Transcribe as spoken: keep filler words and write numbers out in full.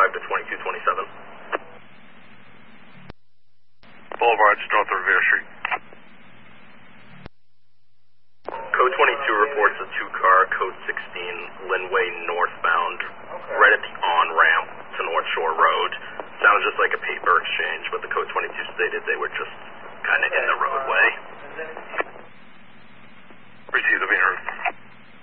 five to twenty-two twenty-seven. Boulevard, just north of Revere Street. Code twenty-two reports a two-car, code sixteen, Linway northbound, Okay. right at the on-ramp to North Shore Road. Sounds just like a paper exchange, but the code twenty-two stated they were just kind of in the